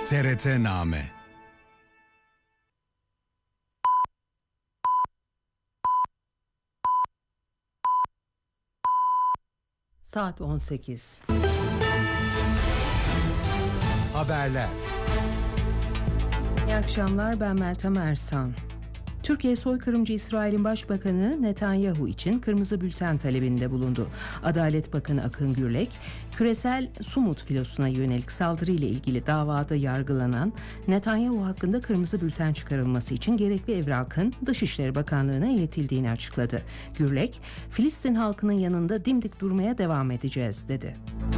TRT-Name. Saat 18. Haberler. İyi akşamlar, ben Meltem Ersan. Türkiye soykırımcı İsrail'in Başbakanı Netanyahu için kırmızı bülten talebinde bulundu. Adalet Bakanı Akın Gürlek, küresel Sumut filosuna yönelik saldırıyla ilgili davada yargılanan Netanyahu hakkında kırmızı bülten çıkarılması için gerekli evrakın Dışişleri Bakanlığı'na iletildiğini açıkladı. Gürlek, Filistin halkının yanında dimdik durmaya devam edeceğiz dedi.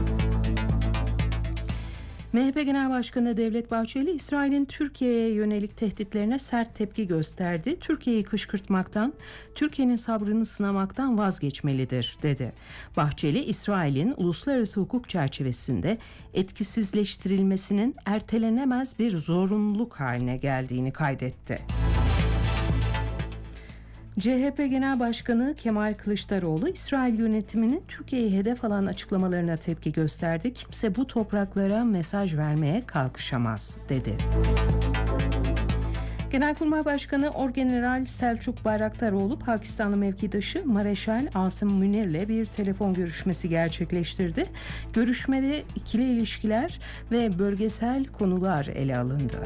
MHP Genel Başkanı Devlet Bahçeli, İsrail'in Türkiye'ye yönelik tehditlerine sert tepki gösterdi. Türkiye'yi kışkırtmaktan, Türkiye'nin sabrını sınamaktan vazgeçmelidir, dedi. Bahçeli, İsrail'in uluslararası hukuk çerçevesinde etkisizleştirilmesinin ertelenemez bir zorunluluk haline geldiğini kaydetti. CHP Genel Başkanı Kemal Kılıçdaroğlu, İsrail yönetiminin Türkiye'yi hedef alan açıklamalarına tepki gösterdi. Kimse bu topraklara mesaj vermeye kalkışamaz, dedi. Genelkurmay Başkanı Orgeneral Selçuk Bayraktaroğlu, Pakistanlı mevkidaşı Mareşal Asım Münir'le bir telefon görüşmesi gerçekleştirdi. Görüşmede ikili ilişkiler ve bölgesel konular ele alındı.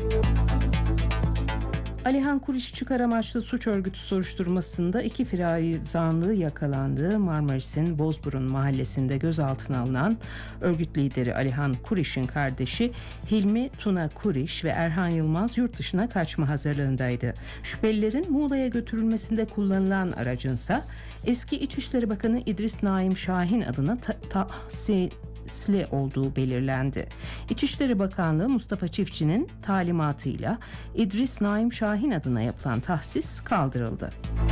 Alihan Kuriş çıkar amaçlı suç örgütü soruşturmasında 2 firari zanlı yakalandı. Marmaris'in Bozburun mahallesinde gözaltına alınan örgüt lideri Alihan Kuriş'in kardeşi Hilmi Tuna Kuriş ve Erhan Yılmaz yurt dışına kaçma hazırlığındaydı. Şüphelilerin Muğla'ya götürülmesinde kullanılan aracınsa eski İçişleri Bakanı İdris Naim Şahin adına tahsisli olduğu belirlendi. İçişleri Bakanlığı Mustafa Çiftçi'nin talimatıyla İdris Naim Şahin adına yapılan tahsis kaldırıldı.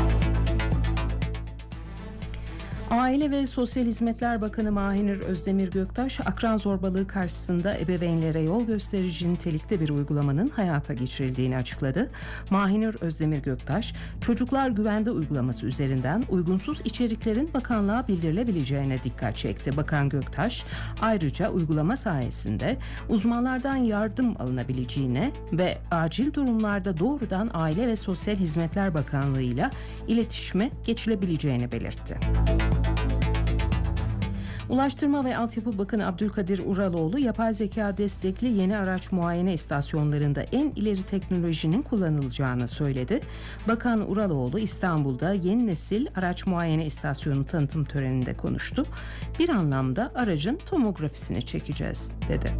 Aile ve Sosyal Hizmetler Bakanı Mahir Özdemir Göktaş, akran zorbalığı karşısında ebeveynlere yol gösterici nitelikte bir uygulamanın hayata geçirildiğini açıkladı. Mahir Özdemir Göktaş, Çocuklar Güvende uygulaması üzerinden uygunsuz içeriklerin bakanlığa bildirilebileceğine dikkat çekti. Bakan Göktaş, ayrıca uygulama sayesinde uzmanlardan yardım alınabileceğine ve acil durumlarda doğrudan Aile ve Sosyal Hizmetler Bakanlığı ile iletişime geçilebileceğini belirtti. Ulaştırma ve Altyapı Bakanı Abdülkadir Uraloğlu, yapay zeka destekli yeni araç muayene istasyonlarında en ileri teknolojinin kullanılacağını söyledi. Bakan Uraloğlu, İstanbul'da yeni nesil araç muayene istasyonu tanıtım töreninde konuştu. Bir anlamda aracın tomografisini çekeceğiz, dedi.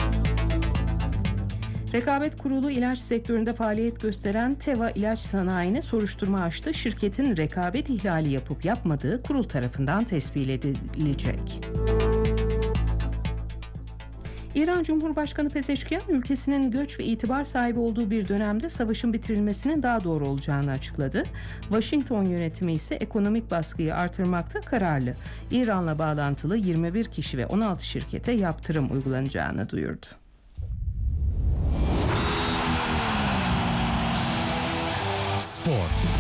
Rekabet Kurulu ilaç sektöründe faaliyet gösteren Teva İlaç Sanayi'ne soruşturma açtı. Şirketin rekabet ihlali yapıp yapmadığı kurul tarafından tespit edilecek. İran Cumhurbaşkanı Pezeşkiyan, ülkesinin göç ve itibar sahibi olduğu bir dönemde savaşın bitirilmesinin daha doğru olacağını açıkladı. Washington yönetimi ise ekonomik baskıyı artırmakta kararlı. İran'la bağlantılı 21 kişi ve 16 şirkete yaptırım uygulanacağını duyurdu. Spor.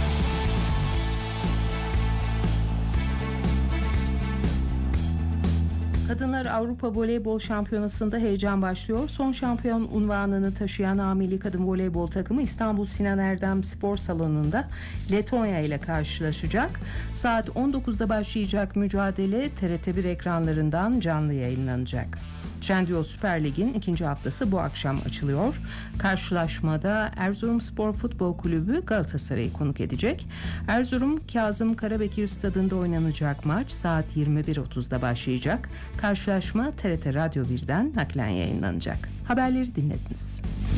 Kadınlar Avrupa Voleybol Şampiyonası'nda heyecan başlıyor. Son şampiyon unvanını taşıyan A Milli Kadın Voleybol takımı İstanbul Sinan Erdem Spor Salonu'nda Letonya ile karşılaşacak. Saat 19'da başlayacak mücadele TRT1 ekranlarından canlı yayınlanacak. Trendyol Süper Lig'in 2. haftası bu akşam açılıyor. Karşılaşmada Erzurumspor Futbol Kulübü Galatasaray'ı konuk edecek. Erzurum Kazım Karabekir Stadı'nda oynanacak maç saat 21.30'da başlayacak. Karşılaşma TRT Radyo 1'den naklen yayınlanacak. Haberleri dinlediniz.